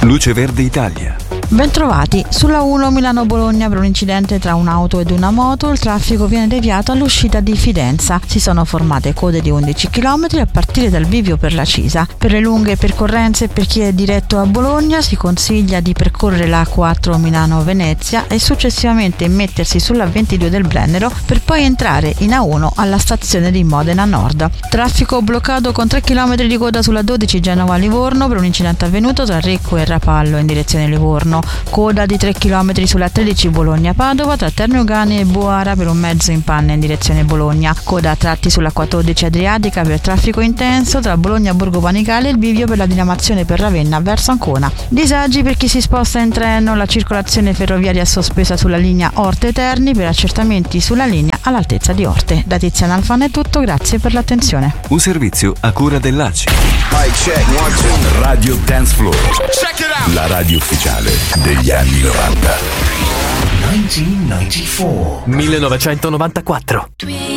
Luce Verde Italia. Bentrovati, sulla 1 Milano-Bologna per un incidente tra un'auto ed una moto il traffico viene deviato all'uscita di Fidenza. Si sono formate code di 11 km a partire dal bivio per la Cisa. Per le lunghe percorrenze per chi è diretto a Bologna si consiglia di percorrere la A4 Milano-Venezia e successivamente mettersi sulla 22 del Brennero per poi entrare in A1 alla stazione di Modena Nord. Traffico bloccato con 3 km di coda sulla 12 Genova-Livorno per un incidente avvenuto tra Recco e Rapallo in direzione Livorno. Coda di 3 km sulla 13 Bologna-Padova tra Termeucani e Boara per un mezzo in panne in direzione Bologna. Coda a tratti sulla 14 Adriatica per traffico intenso tra Bologna-Borgo Panigale e il bivio per la diramazione per Ravenna verso Ancona. Disagi per chi si sposta in treno, la circolazione ferroviaria sospesa sulla linea Orte-Terni per accertamenti sulla linea all'altezza di Orte. Da Tiziana Alfano è tutto, grazie per l'attenzione. Un servizio a cura dell'ACI. Radio Dance Floor. Check it out. La radio ufficiale degli anni 90. 1994.